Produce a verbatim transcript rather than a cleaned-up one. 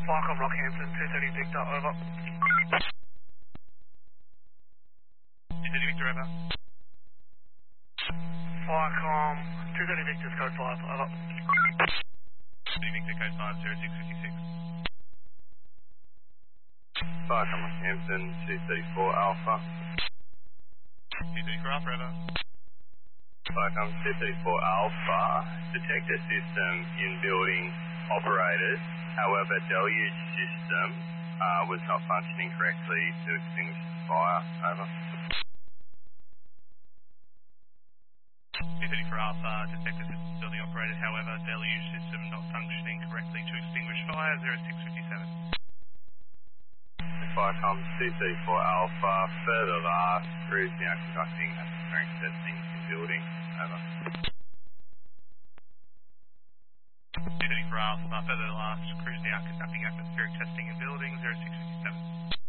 Firecom Rockhampton, two thirty Victor, over. two thirty Victor, over. Firecom, two thirty Victor's code five, over. two thirty Victor, code five, zero six five six. Firecom Rockhampton, two thirty-four Alpha. two thirty-four Alpha, over. Firecom two thirty-four Alpha, detector system in building operated, however deluge system uh, was not functioning correctly to extinguish the fire, over. two thirty-four Alpha, detector system building operated, however deluge system not functioning correctly to extinguish fire, zero six five seven. Firecom two thirty-four Alpha, further last, crews now conducting atmospheric testing in building, over. two thirty-four Alpha, further last, crews now conducting atmospheric testing in building, zero six